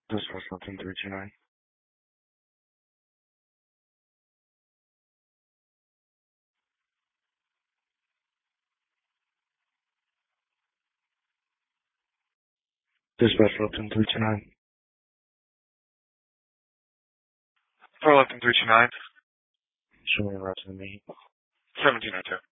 Dispatch Lupton 329. Dispatch Lupton 329. For Lupton 329. Show me a route to the meet. 1702.